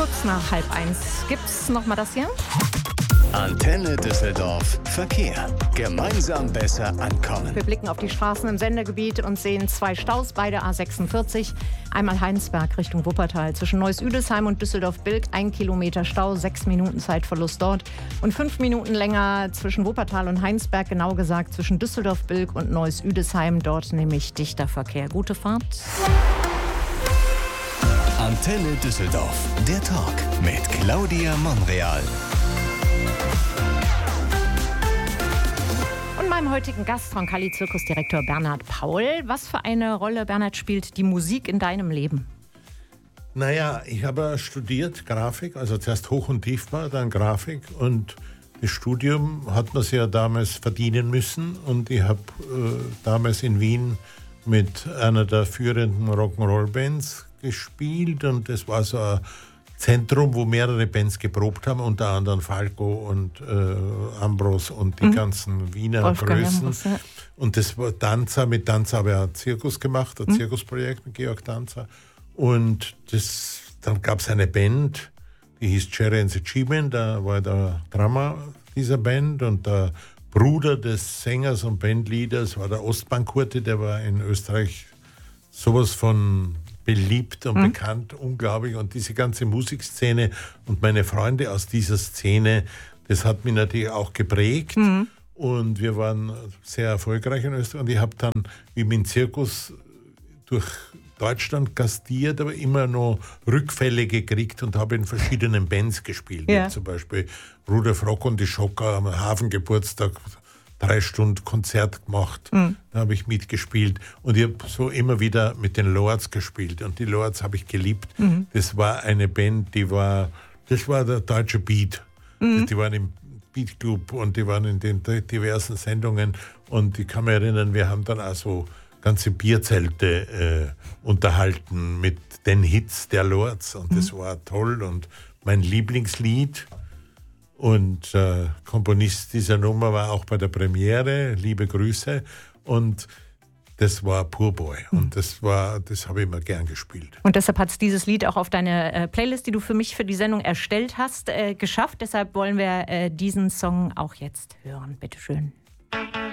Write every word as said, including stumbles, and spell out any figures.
Kurz nach halb eins gibt's noch mal das hier. Antenne Düsseldorf Verkehr. Gemeinsam besser ankommen. Wir blicken auf die Straßen im Sendegebiet und sehen zwei Staus bei der A sechsundvierzig. Einmal Heinsberg Richtung Wuppertal. Zwischen Neuss-Üdesheim und Düsseldorf-Bilk ein Kilometer Stau, sechs Minuten Zeitverlust dort. Und fünf Minuten länger zwischen Wuppertal und Heinsberg, genau gesagt zwischen Düsseldorf-Bilk und Neuss-Üdesheim. Dort nämlich dichter Verkehr. Gute Fahrt. Antenne Düsseldorf, der Talk mit Claudia Monreal. Und meinem heutigen Gast, Roncalli-Zirkusdirektor Bernhard Paul. Was für eine Rolle, Bernhard, spielt die Musik in deinem Leben? Naja, ich habe studiert Grafik, also zuerst Hoch- und Tiefbau, dann Grafik. Und das Studium hat man sich ja damals verdienen müssen. Und ich habe äh, damals in Wien mit einer der führenden Rock'n'Roll-Bands gespielt. Und das war so ein Zentrum, wo mehrere Bands geprobt haben, unter anderem Falco und äh, Ambros und die mhm. ganzen Wiener Wolfgang Größen. Ambros, ja. Und das war Danzer, mit Danzer habe ich ein Zirkus gemacht, ein mhm. Zirkusprojekt mit Georg Danzer. Und das, dann gab es eine Band, die hieß Cherry and the G-Man, da war der Drummer dieser Band und der Bruder des Sängers und Bandleaders war der Ostbankurte, der war in Österreich sowas von beliebt und mhm. bekannt, unglaublich. Und diese ganze Musikszene und meine Freunde aus dieser Szene, das hat mich natürlich auch geprägt. Mhm. Und wir waren sehr erfolgreich in Österreich. Und ich habe dann wie mit dem Zirkus durch Deutschland gastiert, aber immer noch Rückfälle gekriegt und habe in verschiedenen Bands gespielt. Ja. Wie zum Beispiel Rudolf Rock und die Schocker am Hafengeburtstag drei Stunden Konzert gemacht. Mhm. Da habe ich mitgespielt. Und ich habe so immer wieder mit den Lords gespielt. Und die Lords habe ich geliebt. Mhm. Das war eine Band, die war, das war der deutsche Beat. Mhm. Die waren im Beat Club und die waren in den diversen Sendungen. Und ich kann mich erinnern, wir haben dann auch so ganze Bierzelte äh, unterhalten mit den Hits der Lords. Und mhm. das war toll. Und mein Lieblingslied und äh, Komponist dieser Nummer war auch bei der Premiere, liebe Grüße. Und das war Poorboy. Mhm. Und das war, das habe ich immer gern gespielt. Und deshalb hat es dieses Lied auch auf deine äh, Playlist, die du für mich für die Sendung erstellt hast, äh, geschafft. Deshalb wollen wir äh, diesen Song auch jetzt hören. Bitteschön.